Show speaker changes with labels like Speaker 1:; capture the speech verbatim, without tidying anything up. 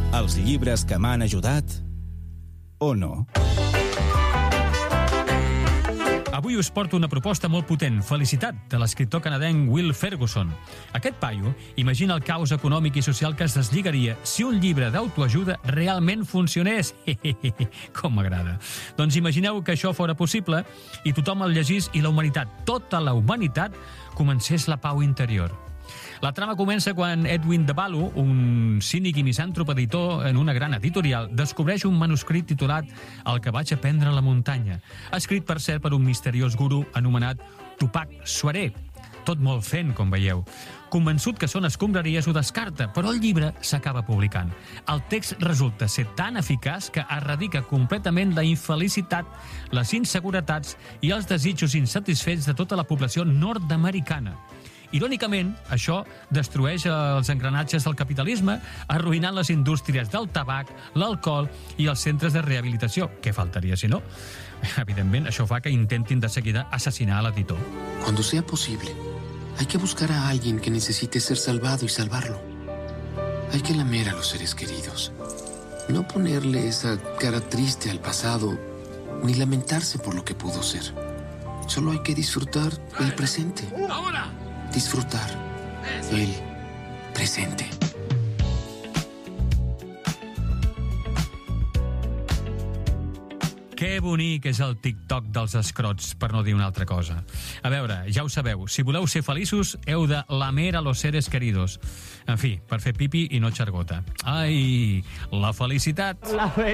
Speaker 1: Els llibres que m'han ajudat o no.
Speaker 2: Avui us porto una proposta molt potent, Felicitat, de l'escriptor canadenc Will Ferguson. Aquest paio imagina el caos econòmic i social que es deslligaria si un llibre d'autoajuda realment funcionés. Com m'agrada. Doncs imagineu que això fora possible i tothom el llegís i la humanitat, tota la humanitat, comencés la pau interior. La trama comença quan Edwin de Balu, un cínic i misàntrop editor en una gran editorial, descobreix un manuscrit titulat El que vaig aprendre a la muntanya, escrit, per cert, per un misteriós guru anomenat Tupac Suaré. Tot molt fent, com veieu. Convençut que són escombraries, ho descarta, però el llibre s'acaba publicant. El text resulta ser tan eficaç que erradica completament la infelicitat, les inseguretats i els desitjos insatisfets de tota la població nord-americana. Irònicament, això destrueix els engranatges del capitalisme, arruïnant les indústries del tabac, l'alcohol i els centres de rehabilitació. Què faltaria, si no? Evidentment, això fa que intentin de seguida assassinar l'editor.
Speaker 3: Cuando sea posible, hay que buscar a alguien que necesite ser salvado y salvarlo. Hay que lamer a los seres queridos. No ponerle esa cara triste al pasado, ni lamentarse por lo que pudo ser. Solo hay que disfrutar el presente. ¡Ahora! Disfrutar el presente.
Speaker 2: Que bonic és el TikTok dels escrots, per no dir una altra cosa. A veure, ja ho sabeu, si voleu ser feliços, heu de lamer a los seres queridos. En fi, per fer pipi i no xargota. Ai, la felicitat! La fe.